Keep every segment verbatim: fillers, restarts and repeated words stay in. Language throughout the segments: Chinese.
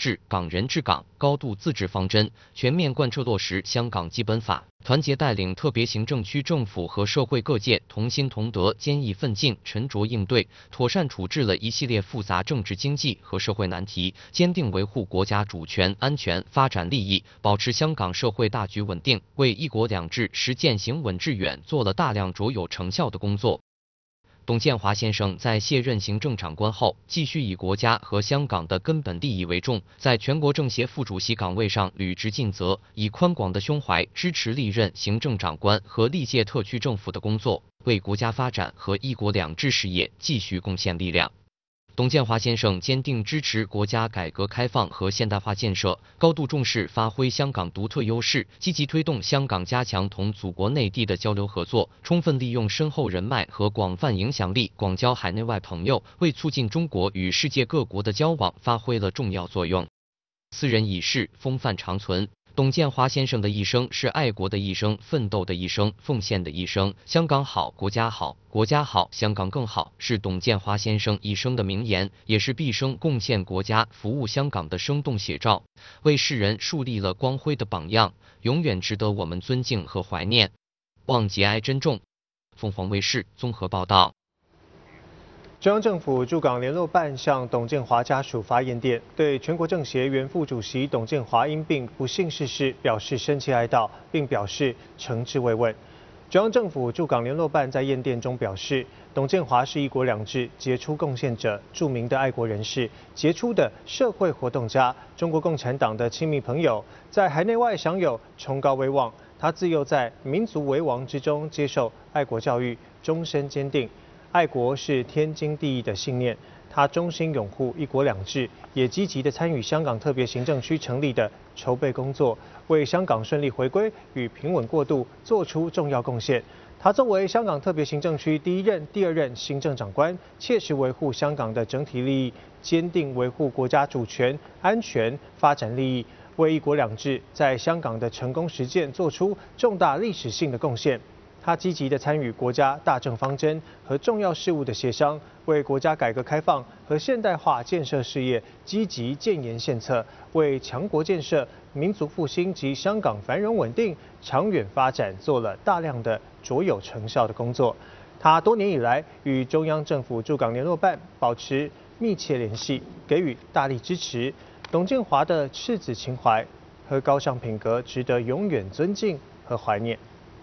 治、港人治港、高度自治方针，全面贯彻落实香港基本法，团结带领特别行政区政府和社会各界同心同德、坚毅奋进、沉着应对，妥善处置了一系列复杂政治经济和社会难题，坚定维护国家主权、安全、发展利益，保持香港社会大局稳定，为一国两制实践行稳致远做了大量卓有成效的工作。董建华先生在卸任行政长官后，继续以国家和香港的根本利益为重，在全国政协副主席岗位上履职尽责，以宽广的胸怀支持历任行政长官和历届特区政府的工作，为国家发展和一国两制事业继续贡献力量。董建华先生坚定支持国家改革开放和现代化建设，高度重视发挥香港独特优势，积极推动香港加强同祖国内地的交流合作，充分利用深厚人脉和广泛影响力，广交海内外朋友，为促进中国与世界各国的交往发挥了重要作用。斯人已逝，风范长存。董建华先生的一生是爱国的一生，奋斗的一生，奉献的一生。香港好，国家好；国家好，香港更好，是董建华先生一生的名言，也是毕生贡献国家、服务香港的生动写照，为世人树立了光辉的榜样，永远值得我们尊敬和怀念。望节哀珍重。凤凰卫视综合报道。 中央政府驻港联络办向董建华家属发唁电，对全国政协原副主席董建华因病不幸逝世表示深切哀悼，并表示诚挚慰问。中央政府驻港联络办在唁电中表示，董建华是一国两制杰出贡献者、著名的爱国人士、杰出的社会活动家、中国共产党的亲密朋友，在海内外享有崇高威望。他自幼在民族为王之中接受爱国教育，终身坚定爱国是天经地义的信念，他衷心拥护一国两制，也积极地参与香港特别行政区成立的筹备工作，为香港顺利回归与平稳过渡做出重要贡献。他作为香港特别行政区第一任、第二任行政长官，切实维护香港的整体利益，坚定维护国家主权、安全、发展利益，为一国两制在香港的成功实践做出重大历史性的贡献。他积极地参与国家大政方针和重要事务的协商，为国家改革开放和现代化建设事业积极建言献策，为强国建设、民族复兴及香港繁荣稳定长远发展做了大量的卓有成效的工作。他多年以来与中央政府驻港联络办保持密切联系，给予大力支持。董建华的赤子情怀和高尚品格值得永远尊敬和怀念。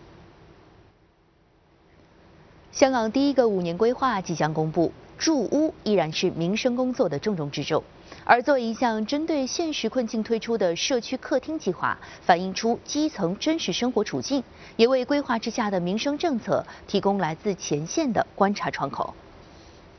香港第一个五年规划即将公布，住屋依然是民生工作的重中之重。而作为一项针对现实困境推出的社区客厅计划，反映出基层真实生活处境，也为规划之下的民生政策提供来自前线的观察窗口。